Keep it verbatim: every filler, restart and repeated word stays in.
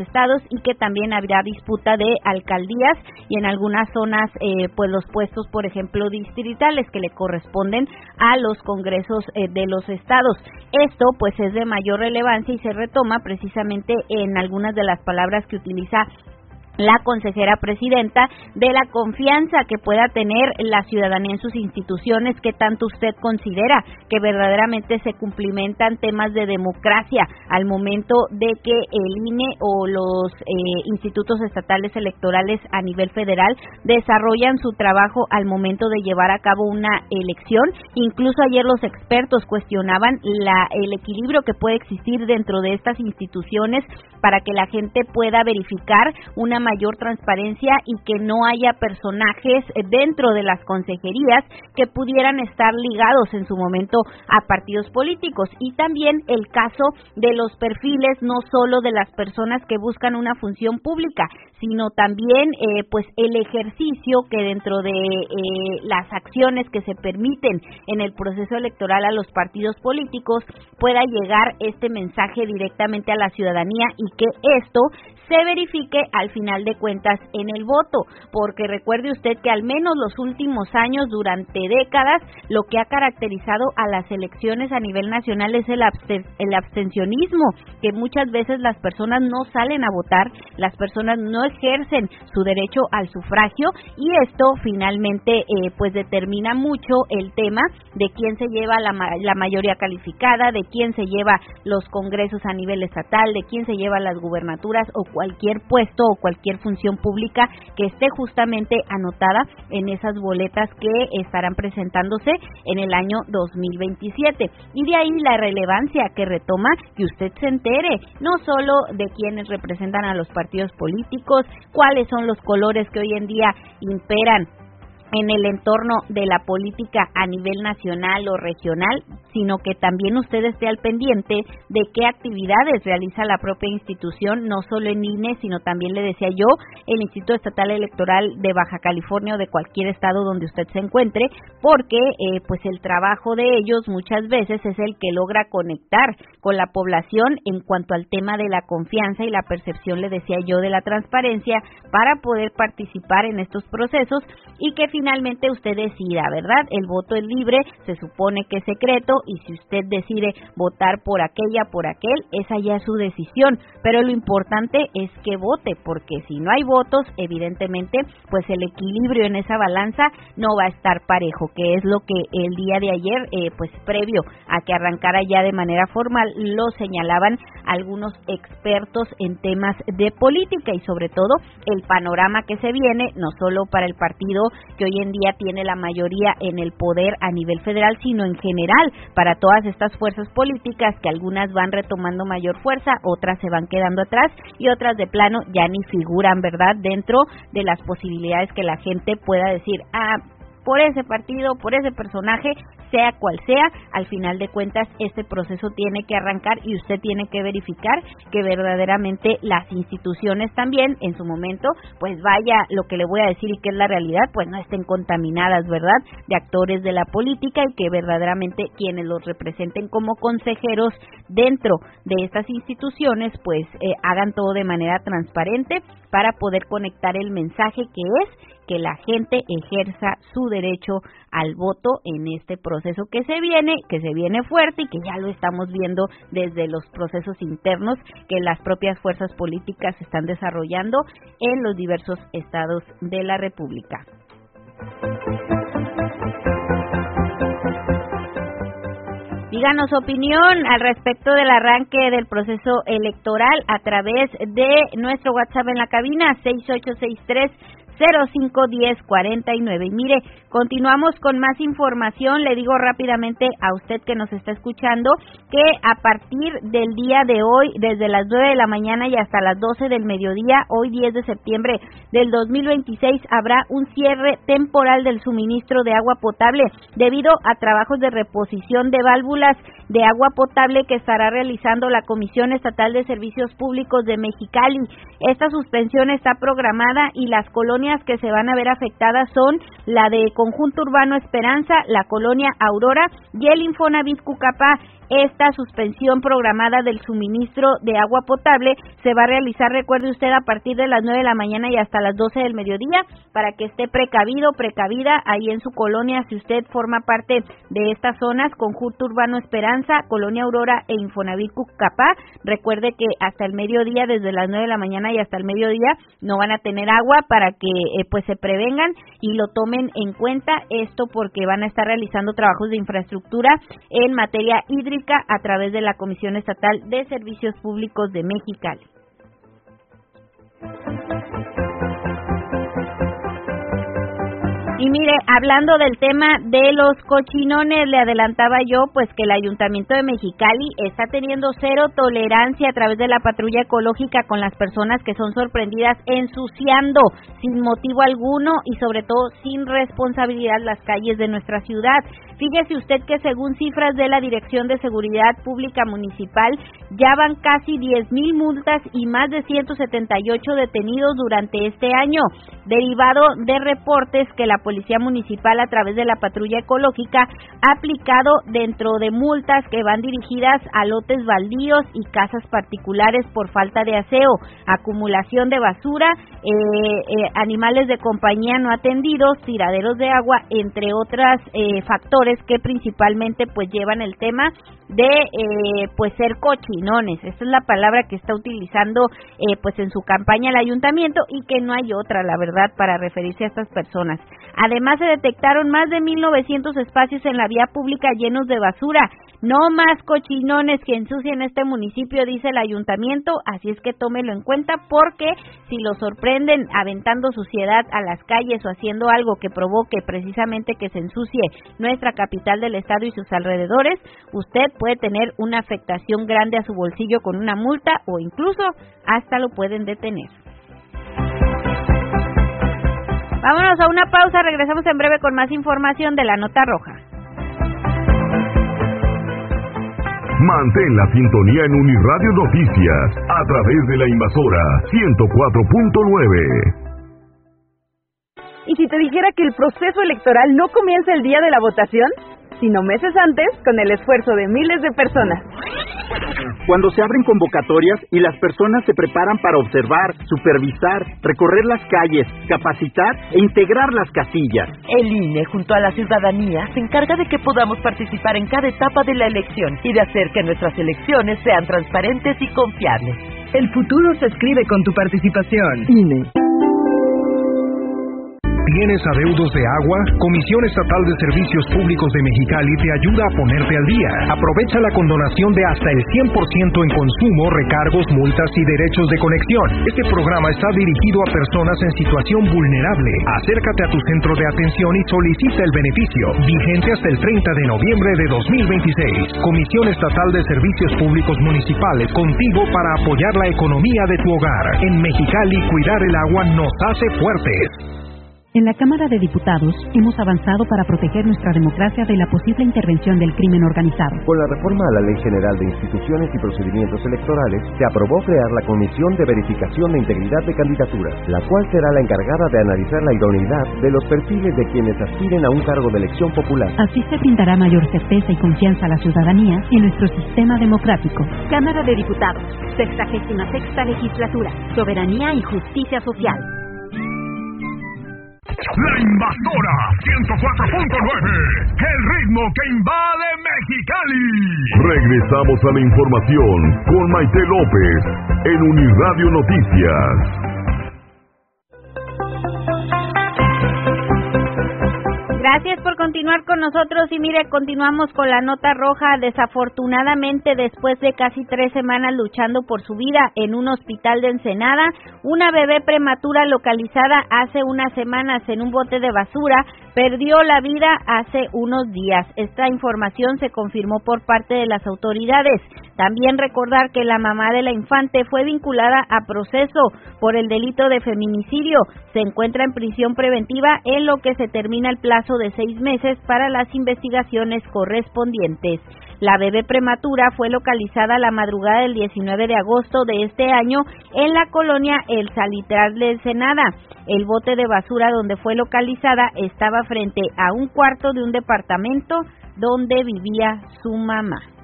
estados y que también habrá disputa de alcaldías y en algunas zonas eh, pues los puestos, por ejemplo, distritales que le corresponden a los congresos eh, de los estados. Esto pues es de mayor relevancia y se retoma precisamente en algunas de las palabras que utiliza la consejera presidenta, de la confianza que pueda tener la ciudadanía en sus instituciones, que tanto usted considera que verdaderamente se cumplimentan temas de democracia al momento de que el I N E o los eh, institutos estatales electorales a nivel federal desarrollan su trabajo al momento de llevar a cabo una elección. Incluso ayer los expertos cuestionaban la, el equilibrio que puede existir dentro de estas instituciones para que la gente pueda verificar una mayor transparencia y que no haya personajes dentro de las consejerías que pudieran estar ligados en su momento a partidos políticos. Y también el caso de los perfiles, no solo de las personas que buscan una función pública, sino también eh, pues el ejercicio que dentro de eh, las acciones que se permiten en el proceso electoral a los partidos políticos pueda llegar este mensaje directamente a la ciudadanía y que esto se verifique al final de cuentas en el voto, porque recuerde usted que al menos los últimos años, durante décadas, lo que ha caracterizado a las elecciones a nivel nacional es el, absten- el abstencionismo, que muchas veces las personas no salen a votar, las personas no ejercen su derecho al sufragio y esto finalmente eh, pues determina mucho el tema de quién se lleva la, ma- la mayoría calificada, de quién se lleva los congresos a nivel estatal, de quién se lleva las gubernaturas o cualquier puesto o cualquier función pública que esté justamente anotada en esas boletas que estarán presentándose en el año dos mil veintisiete. Y de ahí la relevancia que retoma que usted se entere no solo de quienes representan a los partidos políticos, cuáles son los colores que hoy en día imperan en el entorno de la política a nivel nacional o regional, sino que también usted esté al pendiente de qué actividades realiza la propia institución, no solo en I N E, sino también, le decía yo, el Instituto Estatal Electoral de Baja California o de cualquier estado donde usted se encuentre, porque eh, pues el trabajo de ellos muchas veces es el que logra conectar con la población en cuanto al tema de la confianza y la percepción, le decía yo, de la transparencia para poder participar en estos procesos y que finalmente usted decida, ¿verdad? El voto es libre, se supone que es secreto y si usted decide votar por aquella, por aquel, esa ya es su decisión, pero lo importante es que vote, porque si no hay votos, evidentemente, pues el equilibrio en esa balanza no va a estar parejo, que es lo que el día de ayer, eh, pues previo a que arrancara ya de manera formal, lo señalaban algunos expertos en temas de política y sobre todo el panorama que se viene, no solo para el partido que hoy en día tiene la mayoría en el poder a nivel federal, sino en general para todas estas fuerzas políticas que algunas van retomando mayor fuerza, otras se van quedando atrás y otras de plano ya ni figuran, ¿verdad?, dentro de las posibilidades que la gente pueda decir, ah, por ese partido, por ese personaje, sea cual sea, al final de cuentas este proceso tiene que arrancar y usted tiene que verificar que verdaderamente las instituciones también en su momento, pues vaya lo que le voy a decir y que es la realidad, pues no estén contaminadas, ¿verdad?, de actores de la política y que verdaderamente quienes los representen como consejeros dentro de estas instituciones, pues eh, hagan todo de manera transparente para poder conectar el mensaje que es que la gente ejerza su derecho al voto en este proceso que se viene, que se viene fuerte y que ya lo estamos viendo desde los procesos internos que las propias fuerzas políticas están desarrollando en los diversos estados de la República. Díganos su opinión al respecto del arranque del proceso electoral a través de nuestro WhatsApp en la cabina seis ocho seis tres cero cinco uno cero cuatro nueve. Y mire, continuamos con más información. Le digo rápidamente a usted que nos está escuchando que a partir del día de hoy, desde las nueve de la mañana y hasta las doce del mediodía, hoy diez de septiembre del dos mil veintiséis, habrá un cierre temporal del suministro de agua potable debido a trabajos de reposición de válvulas de agua potable que estará realizando la Comisión Estatal de Servicios Públicos de Mexicali. Esta suspensión está programada y las colonias que se van a ver afectadas son la de Conjunto Urbano Esperanza, la colonia Aurora y el Infonavit Cucapá. esta suspensión programada del suministro de agua potable se va a realizar, recuerde usted, a partir de las nueve de la mañana y hasta las doce del mediodía, para que esté precavido, precavida ahí en su colonia, si usted forma parte de estas zonas, Conjunto Urbano Esperanza, Colonia Aurora e Infonavit Cucapá. Recuerde que hasta el mediodía, desde las nueve de la mañana y hasta el mediodía, no van a tener agua, para que eh, pues se prevengan y lo tomen en cuenta, esto porque van a estar realizando trabajos de infraestructura en materia hídrica a través de la Comisión Estatal de Servicios Públicos de Mexicali. Y mire, hablando del tema de los cochinones, le adelantaba yo pues que el Ayuntamiento de Mexicali está teniendo cero tolerancia a través de la patrulla ecológica con las personas que son sorprendidas ensuciando sin motivo alguno y sobre todo sin responsabilidad las calles de nuestra ciudad. Fíjese usted que según cifras de la Dirección de Seguridad Pública Municipal, ya van casi diez mil multas y más de ciento setenta y ocho detenidos durante este año, derivado de reportes que la Policía Municipal a través de la patrulla ecológica ha aplicado dentro de multas que van dirigidas a lotes baldíos y casas particulares por falta de aseo, acumulación de basura, eh, eh, animales de compañía no atendidos, tiraderos de agua, entre otras eh, factores que principalmente pues llevan el tema de eh, pues ser cochinones. Esta es la palabra que está utilizando eh, pues en su campaña el ayuntamiento, y que no hay otra, la verdad, para referirse a estas personas. Además, se detectaron más de mil novecientos espacios en la vía pública llenos de basura. No más cochinones que ensucien este municipio, dice el ayuntamiento, así es que tómelo en cuenta, porque si lo sorprenden aventando suciedad a las calles o haciendo algo que provoque precisamente que se ensucie nuestra capital del estado y sus alrededores, usted puede tener una afectación grande a su bolsillo con una multa, o incluso hasta lo pueden detener. Vámonos a una pausa, regresamos en breve con más información de la Nota Roja. Mantén la sintonía en Uniradio Noticias a través de la Invasora ciento cuatro punto nueve. ¿Y si te dijera que el proceso electoral no comienza el día de la votación, sino meses antes, con el esfuerzo de miles de personas? Cuando se abren convocatorias y las personas se preparan para observar, supervisar, recorrer las calles, capacitar e integrar las casillas. El I N E, junto a la ciudadanía, se encarga de que podamos participar en cada etapa de la elección y de hacer que nuestras elecciones sean transparentes y confiables. El futuro se escribe con tu participación. I N E. ¿Tienes adeudos de agua? Comisión Estatal de Servicios Públicos de Mexicali te ayuda a ponerte al día. Aprovecha la condonación de hasta el cien por ciento en consumo, recargos, multas y derechos de conexión. Este programa está dirigido a personas en situación vulnerable. Acércate a tu centro de atención y solicita el beneficio. Vigente hasta el treinta de noviembre de dos mil veintiséis. Comisión Estatal de Servicios Públicos Municipales, contigo para apoyar la economía de tu hogar. En Mexicali, cuidar el agua nos hace fuertes. En la Cámara de Diputados hemos avanzado para proteger nuestra democracia de la posible intervención del crimen organizado. Con la reforma a la Ley General de Instituciones y Procedimientos Electorales, se aprobó crear la Comisión de Verificación de Integridad de Candidaturas, la cual será la encargada de analizar la idoneidad de los perfiles de quienes aspiren a un cargo de elección popular. Así se brindará mayor certeza y confianza a la ciudadanía en nuestro sistema democrático. Cámara de Diputados, sexagésima sexta Legislatura, Soberanía y Justicia Social. La Invasora ciento cuatro punto nueve, el ritmo que invade Mexicali. Regresamos a la información con Maite López en Uniradio Noticias. Gracias por continuar con nosotros y mire, continuamos con la Nota Roja. Desafortunadamente, después de casi tres semanas luchando por su vida en un hospital de Ensenada, una bebé prematura localizada hace unas semanas en un bote de basura perdió la vida hace unos días. Esta información se confirmó por parte de las autoridades. También recordar que la mamá de la infante fue vinculada a proceso por el delito de feminicidio. Se encuentra en prisión preventiva en lo que se termina el plazo de seis meses para las investigaciones correspondientes. La bebé prematura fue localizada la madrugada del diecinueve de agosto de este año en la colonia El Salitral de Ensenada. El bote de basura donde fue localizada estaba frente a un cuarto de un departamento donde vivía su mamá.